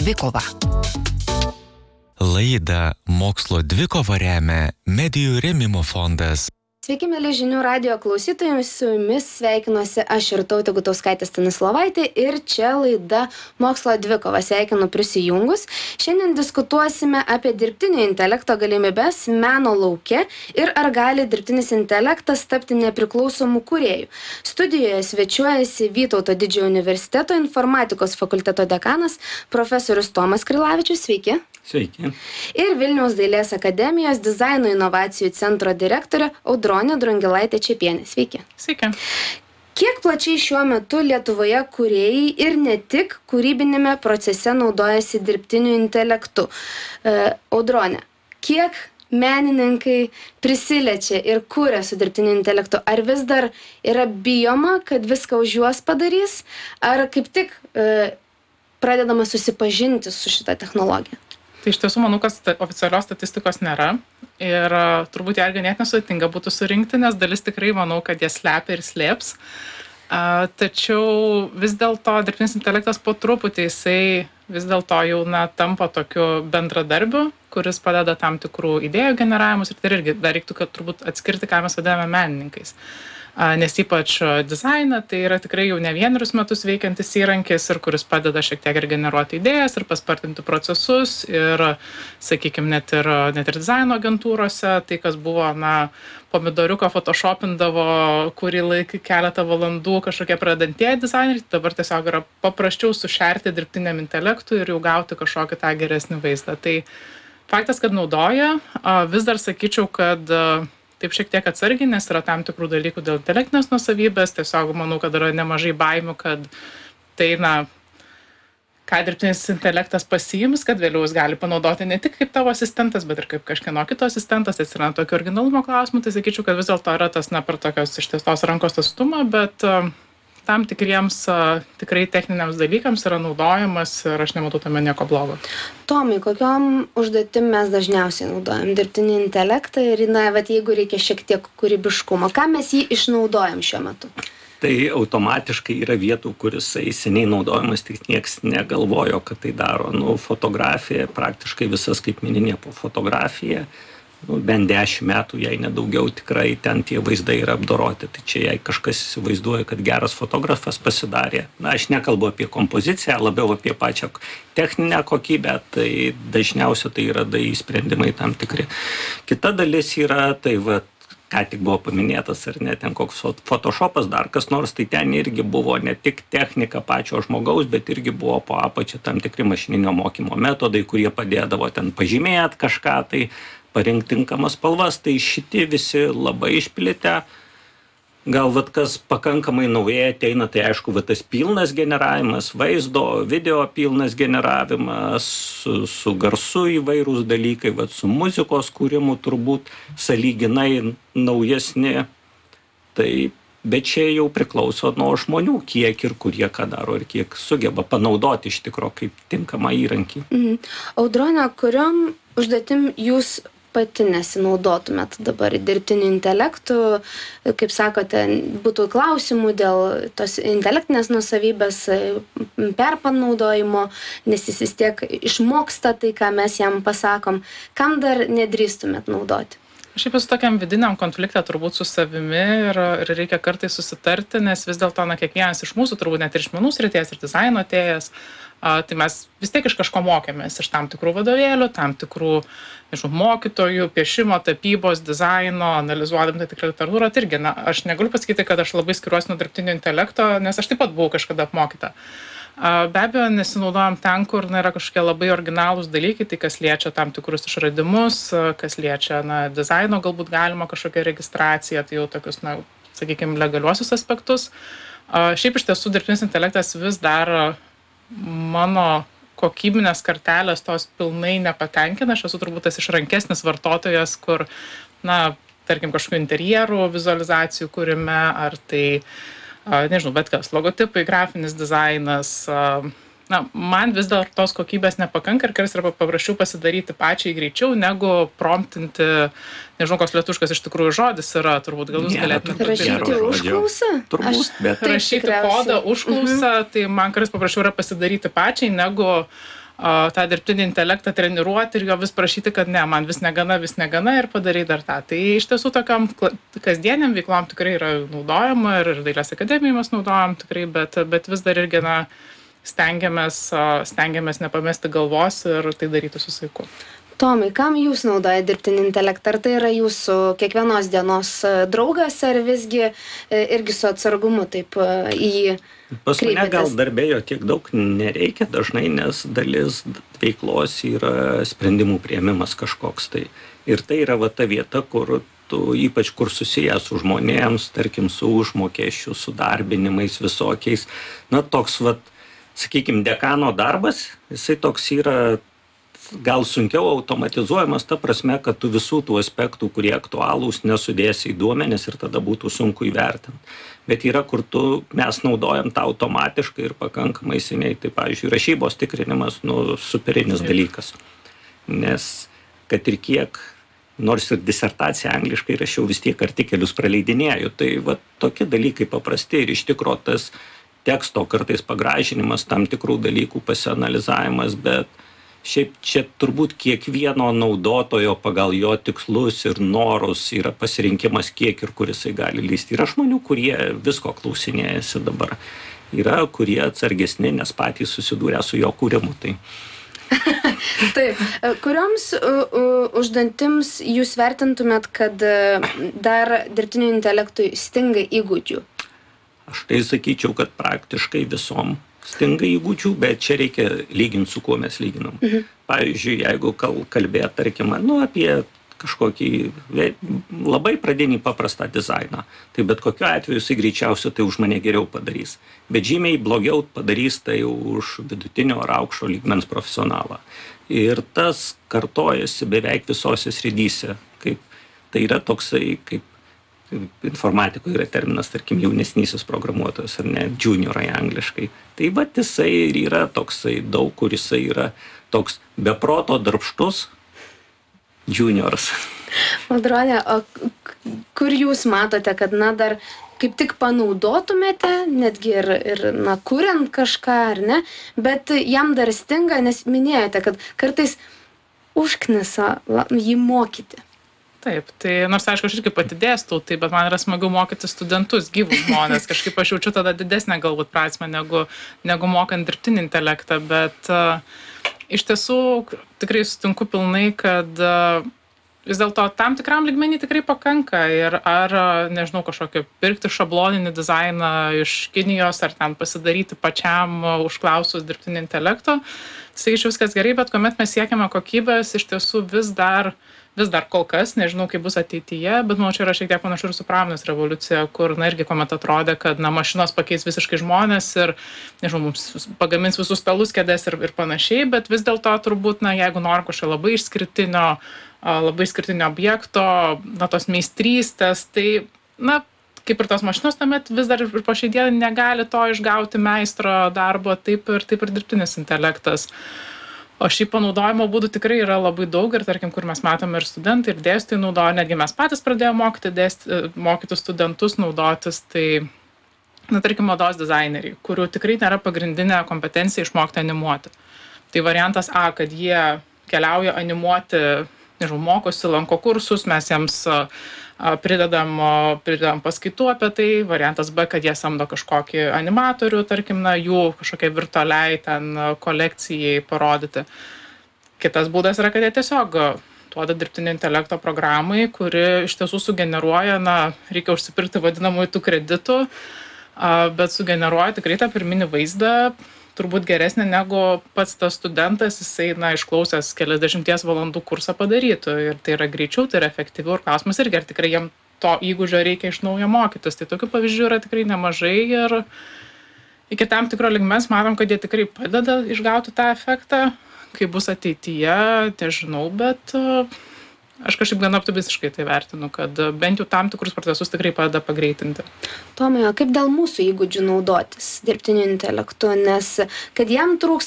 dvikova. Laidą Mokslo dvikova remia Medijų rėmimo fondas. Sveiki, mėly žinių radijo klausytojai, su jumis sveikinuosi aš Irtautė Gutauskaitė Stanislovaitė ir čia laida Mokslo dvikova, sveikinu prisijungus. Šiandien diskutuosime apie dirbtinio intelekto galimybes meno lauke ir ar gali dirbtinis intelektas tapti nepriklausomų kūrėjų. Studijoje svečiuojasi Vytauto Didžiojo universiteto informatikos fakulteto dekanas profesorius Tomas Krilavičius. Sveiki. Sveiki. Ir Vilniaus dailės akademijos dizaino inovacijų centro direktorė Audronė Drungilaitė Čepienė. Sveiki. Sveiki. Kiek plačiai šiuo metu Lietuvoje kūrėjai ir ne tik kūrybinėme procese naudojasi dirbtiniu intelektu? Audronė, kiek menininkai prisiliečia ir kūrė su dirbtiniu intelektu? Ar vis dar yra bijoma, kad viską už juos padarys? Ar kaip tik pradedama susipažinti su šitą technologiją? Tai iš tiesų manau, kad oficialios statistikos nėra ir turbūt ją ganėtinai sudėtinga būtų surinkti, nes dalis tikrai manau, kad jie slepia ir slėps. Tačiau vis dėlto dirbtinis intelektas po truputį jisai vis dėlto jau tampa tokiu bendradarbiu, kuris padeda tam tikrų idėjų generavimus ir tai irgi dar reiktų, kad turbūt atskirti, ką mes vadiname menininkais. Nes ypač dizainą, tai yra tikrai jau ne vienerius metus veikiantis įrankis ir kuris padeda šiek tiek ir generuoti idėjas ir paspartinti procesus ir, sakykime, net ir dizaino agentūrose, tai kas buvo, pomidoriuką photoshopindavo kurį laiką keletą valandų kažkokie pradantieji dizaineriai, dabar tiesiog yra paprasčiau sušerti dirbtiniam intelektui ir jau gauti kažkokį tą geresnį vaizdą. Tai faktas, kad naudoja, vis dar sakyčiau, kad taip šiek tiek atsargiai, nes yra tam tikrų dalykų dėl intelektinės nuosavybės, tiesiog manau, kad yra nemažai baimių, kad tai, ką dirbtinis intelektas pasiims, kad vėliau jis gali panaudoti ne tik kaip tavo asistentas, bet ir kaip kažkieno kito asistentas, atsiranda tokio originalumo klausimų, tai sakyčiau, kad vis dėlto yra tas per tokios ištiestos rankos atstumą, bet tam tikriems tikrai techniniams dalykams yra naudojamas ir aš nematau tame nieko blogo. Tomai, kokiom užduotim mes dažniausiai naudojam dirbtinį intelektą ir, jeigu reikia šiek tiek kūrybiškumo, ką mes jį išnaudojam šiuo metu? Tai automatiškai yra vietų, kuris seniai naudojamas, tik nieks negalvojo, kad tai daro. Fotografija, praktiškai visa skaitmeninė fotografija, bent 10 metų, jei nedaugiau, tikrai ten tie vaizdai yra apdoroti. Tai čia jei kažkas įsivaizduoja, kad geras fotografas pasidarė. Aš nekalbu apie kompoziciją, labiau apie pačią techninę kokybę, tai dažniausiai tai yra DAI sprendimai tam tikri. Kita dalis yra, ką tik buvo paminėtas, ar ne, ten koks Photoshopas, dar kas nors, tai ten irgi buvo ne tik technika pačio žmogaus, bet irgi buvo po apačia tam tikri mašininio mokymo metodai, kurie padėdavo ten pažymėti kažką, tai parinkti tinkamas spalvas, tai šitie visi labai išplėtę. Gal kas pakankamai naujai ateina, tai aišku, tas pilnas generavimas, vaizdo, video pilnas generavimas, su garsu įvairūs dalykai, su muzikos kūrimu turbūt sąlyginai naujesni. Tai, bet čia jau priklauso nuo žmonių, kiek ir kurie ką daro ir kiek sugeba panaudoti iš tikro kaip tinkamą įrankį. Audronė, kuriom užduotim jūs pati nesinaudotumėt dabar dirbtiniu intelektu, kaip sakote, būtų klausimų dėl tos intelektinės nuosavybės perpanaudojimo, nes jis vis tiek išmoksta tai, ką mes jam pasakom. Kam dar nedrįstumėt naudoti? Aš esu tokiam vidiniam konflikte turbūt su savimi ir reikia kartais susitarti, nes vis dėlto kiekvienas iš mūsų, turbūt net ir iš menų srities ir dizaino atėjęs, tai mes vis tiek iš kažko mokėmės, iš tam tikrų vadovėlių, tam tikrų mokytojų, piešimo, tapybos, dizaino, analizuodami tai tikrą literatūrą. Tai irgi, aš negaliu pasakyti, kad aš labai skiriuosi nuo dirbtinio intelekto, nes aš taip pat buvau kažkada apmokyta. Be abejo, nesinaudojam ten, kur yra kažkokie labai originalūs dalykai, tai kas liečia tam tikrus išradimus, kas liečia dizaino, galbūt galima kažkokią registraciją, tai jau tokius, sakykime, legaliuosius aspektus. Šiaip iš tiesų dirbtinis intelektas vis dar mano kokybinės kartelės tos pilnai nepatenkina. Aš esu turbūt tas išrankesnis vartotojas, kur, tarkim, kažkokių interjerų vizualizacijų kūrime, ar tai, nežinau, bet kas, logotipai, grafinis dizainas, man vis dar tos kokybės nepakanka ir kartais yra paprasčiau pasidaryti pačiai greičiau, negu promptinti, nežinau, koks lietuviškas iš tikrųjų žodis yra, turbūt gal jūs galėtumėte rašyti užklausą? Turbūt, bet rašyti kodą užklausą, tai man kartais paprasčiau yra pasidaryti pačiai, negu tą dirbtinį intelektą treniruoti ir jo vis prašyti, kad ne, man vis negana ir padarai dar tą. Tai iš tiesų tokiam kasdieniam veiklom tikrai yra naudojama ir Dailės akademijai mes naudojam tikrai, bet vis dar irgi stengiamės nepamesti galvos ir tai daryti su saiku. Tomai, kam jūs naudojate dirbtinį intelektą? Ar tai yra jūsų kiekvienos dienos draugas, ar visgi irgi su atsargumu taip į jį kreipėtės? Pas mane gal darbėjo tiek daug nereikia dažnai, nes dalis veiklos yra sprendimų priėmimas kažkoks tai. Ir tai yra ta vieta, kur tu ypač kur susijęs su žmonėms, tarkim, su užmokesčiu, su darbinimais visokiais. Toks, sakykime, dekano darbas, jisai toks yra gal sunkiau automatizuojamas ta prasme, kad tu visų tų aspektų, kurie aktualūs, nesudėsi į duomenis ir tada būtų sunku įvertinti. Bet yra, kur mes naudojam tą automatiškai ir pakankamai seniai. Tai, pavyzdžiui, rašybos tikrinimas, superinis dalykas. Nes, kad ir kiek, nors ir disertaciją angliškai rašiau, vis tiek artikelius praleidinėjau. Tai tokie dalykai paprasti ir iš tikro tas teksto kartais pagražinimas, tam tikrų dalykų pasianalizavimas, bet šiaip čia turbūt kiekvieno naudotojo pagal jo tikslus ir norus yra pasirinkimas, kiek ir kur jisai gali lysti. Yra žmonių, kurie visko klausinėjasi dabar. Yra, kurie atsargesni, nes patys susidūrė su jo kūrimu. Taip. Kurioms užduotims jūs vertintumėt, kad dar dirbtiniu intelektui stinga įgūdžių? Aš tai sakyčiau, kad praktiškai visom stinga įgūdžių, bet čia reikia lyginti, su kuo mes lyginam. Pavyzdžiui, jeigu kalbėt, tarkim, apie kažkokį labai pradinį paprastą dizainą, tai bet kokiu atveju jisai greičiausiai tai už mane geriau padarys. Bet žymiai blogiau padarys tai už vidutinio ar aukšto lygmens profesionalą. Ir tas kartojasi beveik visose srityse. Tai yra toksai, kaip informatikoje yra terminas, tarkim, jaunesnysis programuotojas, ar ne, juniorai angliškai. Tai jisai yra toksai daug, kur jisai yra toks beproto darbštus junioras. Audronė, o kur jūs matote, kad dar kaip tik panaudotumėte, netgi ir kuriant kažką, ar ne, bet jam dar stinga, nes minėjote, kad kartais užknisa jį mokyti. Taip, tai nors aišku, aš irgi pati dėstau, bet man yra smagiau mokyti studentus, gyvus žmonės, kažkaip aš jaučiu tada didesnę galbūt prasmę negu mokant dirbtinį intelektą, bet iš tiesų tikrai sutinku pilnai, kad vis dėlto tam tikram lygmenį tikrai pakanka ir nežinau, kažkokį pirkti šabloninį dizainą iš Kinijos ar ten pasidaryti pačiam užklausus dirbtinį intelekto, sakyčiau viskas gerai, bet kuomet mes siekiame kokybės, iš tiesų vis dar kol kas, nežinau, kaip bus ateityje, bet manau, čia yra šiek tiek panašu ir su pramonės revoliucija, kur, irgi kuomet atrodė, kad, mašinos pakeis visiškai žmonės ir, nežinau, mums pagamins visus stalus, kėdes ir panašiai, bet vis dėlto turbūt, jeigu norim kažkokio labai išskirtinio objekto, tos meistrystės, tai, kaip ir tos mašinos, tuomet vis dar ir po šiai dienai negali to išgauti meistro darbo, taip ir dirbtinis intelektas. O šiaip panaudojimo būdų tikrai yra labai daug ir, tarkim, kur mes matome ir studentai, ir dėstytojai naudoja, netgi mes patys pradėjome mokyti studentus naudotis, tai, tarkim, mados dizaineriai, kurių tikrai nėra pagrindinė kompetencija išmokti animuoti. Tai variantas A, kad jie keliauja animuoti, nežinau, mokosi, lanko kursus, mes jiems pridedam paskaitų apie tai. Variantas B, kad jie samdo kažkokį animatorių, tarkim, jų kažkokiai virtualiai ten kolekcijai parodyti. Kitas būdas yra, kad jie tiesiog duoda dirbtinio intelekto programai, kuri iš tiesų sugeneruoja, reikia užsipirkti vadinamųjų tų kreditų, bet sugeneruoja tikrai tą pirminį vaizdą, turbūt geresnė negu pats tas studentas, jisai, išklausęs keliasdešimties valandų kursą padarytų. Ir tai yra greičiau, tai yra efektyviau. Ir klausimas irgi, ar tikrai jam to įgūdžio reikia iš naujo mokytis. Tai tokių pavyzdžių yra tikrai nemažai ir iki tam tikro lygmens matom, kad jie tikrai padeda išgauti tą efektą. Kaip bus ateityje, nežinau, bet aš kažkaip gana optimistiškai tai vertinu, kad bent jau tam tikrus procesus tikrai padeda pagreitinti. Tomai, o kaip dėl mūsų įgūdžių naudotis dirbtiniu intelektu, nes kad jam trūksta